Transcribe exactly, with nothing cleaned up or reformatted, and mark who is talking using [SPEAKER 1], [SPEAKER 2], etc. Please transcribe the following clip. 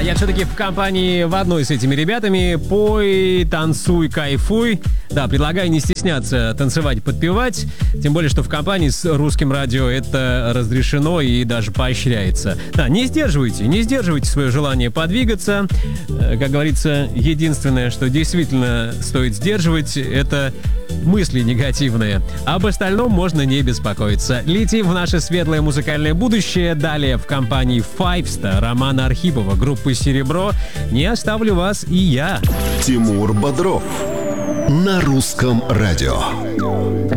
[SPEAKER 1] я все-таки в компании в одной с этими ребятами. Пой, танцуй, кайфуй. Да, предлагаю не стесняться танцевать, подпевать. Тем более, что в компании с русским радио это разрешено и даже поощряется. Да, не сдерживайте, не сдерживайте свое желание подвигаться. Как говорится, единственное, что действительно стоит сдерживать, это мысли негативные. Об остальном можно не беспокоиться. Летим в наше светлое музыкальное будущее. Далее в компании Five Star Романа Архипова, группы «Серебро». Не оставлю вас и я.
[SPEAKER 2] Тимур Бодров на русском радио.